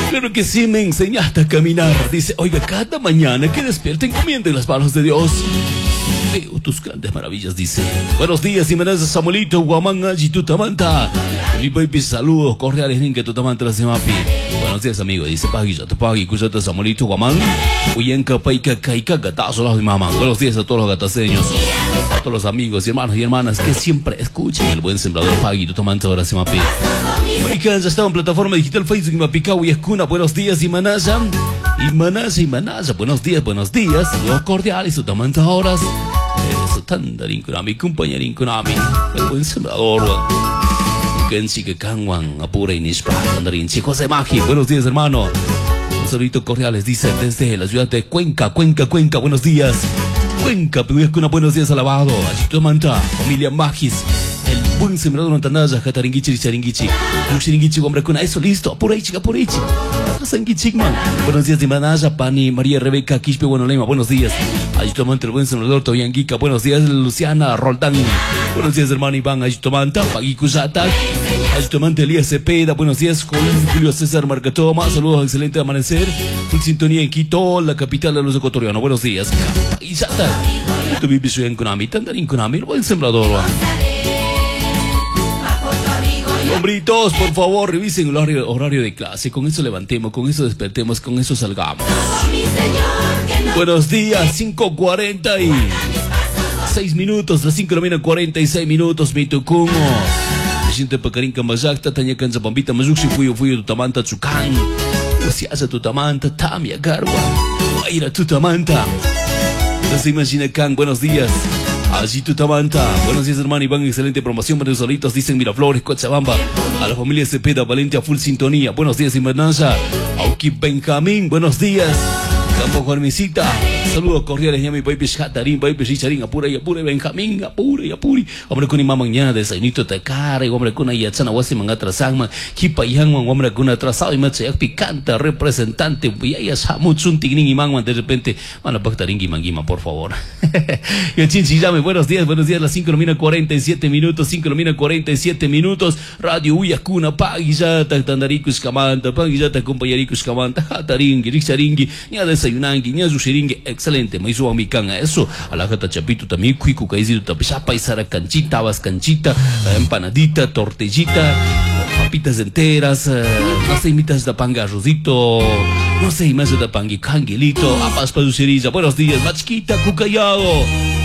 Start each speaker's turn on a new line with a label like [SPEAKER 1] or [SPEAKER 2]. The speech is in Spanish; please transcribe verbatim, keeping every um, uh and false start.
[SPEAKER 1] Claro que sí, me enseñaste a caminar. Dice, oiga, cada mañana que despierten comiendo en las manos de Dios. Veo tus grandes maravillas, dice. Buenos días, Jiménez Samuelito, Guamanga, Tutamanta. Mi baby, saludos cordiales, Ninka Tutamanta, la Semapi. Buenos días, amigo, dice Pagui, Pagui, Cusata Samuelito, Guamán. Uyenka, Paika, Kaika, Gatazo, los de mamá. Buenos días a todos los gataseños, a todos los amigos y hermanos y hermanas que siempre escuchan el buen sembrador Pagui, Tutamanta, ahora Semapi. Marica, ya estaba en plataforma digital Facebook y Mapicao y Escuna. Buenos días, Imanaya. Imanaya, Imanaya, buenos días, buenos días. Saludos cordiales, Tutamanta, horas. Eso, tandarín kunami, compañerín kunami. El buen sembrador, Kensi que Kanwan, Apura y Nishpa, tandarín. Chicos de magia, buenos días, hermano. Un saludito cordiales, dice desde la ciudad de Cuenca, Cuenca, Cuenca, buenos días. Cuenca, Puyascuna, buenos días, alabado. Achitomanta, familia Magis. El buen sembrador Antanaya, Jataringichi, Charingichi. Charingichi, hombre, con eso listo. Apuraichi, apuraichi. Sangichi, man. Buenos días, Dimanaya, Pani, María Rebeca, Quispe, bueno, Lema, buenos días. Ayitomanta, el buen sembrador Toyanguica, buenos días, Luciana, Roldán. Buenos días, hermano Iván, Ayitomanta, Paguicusata. Ayitomanta, Elías Cepeda, buenos días, Julio César Marcatoma, saludos, excelente amanecer. Full sintonía en Quito, la capital de los ecuatorianos, buenos días. Paguisata. Tu vivi soy en Konami, Tandarín Konami, el buen sembrador. Hombritos, por favor, revisen el horario, horario de clase. Con eso levantemos, con eso despertemos, con eso salgamos. Buenos días, cinco cuarenta y seis minutos, las cinco de la cuarenta y seis minutos, mi tucumo. Me siento pacarín cambayacta, taña canza pambita, mazuxi, fuyo, fuyo, tutamanta, chucán. Usiasa, tutamanta, tamia, garwa. Guaira, tutamanta. No se imagina, can, buenos días. Allí Tutamanta, buenos días, hermano Iván, excelente promoción, buenos solitos, dicen Miraflores, Cochabamba, a la familia Cepeda, Valencia, full sintonía, buenos días, Invernaza, Auki Benjamín, buenos días, Campo Juanmisita, saludos cordiales, ya mi baby Shatarín, baby Richarín, apura y apure, Benjamín, apure y apure, hombre con ima mañana, desayunito de cara, hombre con ahí atzana, wasi mangatrasangma, kipa yangman, hombre con atrasado y machayak picante, representante, y ahí es hamutsun tignin y mangman, de repente, bueno, pactarín y manguima, por favor. Y el chinchi llame, buenos días, buenos días, las cinco de la cuarenta y siete minutos, cinco de la cuarenta y siete minutos, Radio Uyacuna, Pagillata, Tandaricus Camanta, Pagillata, Compañericus Camanta, Jataringi, Richaringi, ya desayunangi, ya sushiringi, excelente, me hizo a mi canga eso, a la jata chapito también, cuico, caizito, tapizapa, y sara canchita, vas canchita, empanadita, tortillita, papitas enteras, no sé, imitas de panga arrocito, no sé, más de pangui, canguilito, apas para buenos días, machquita, cucayado.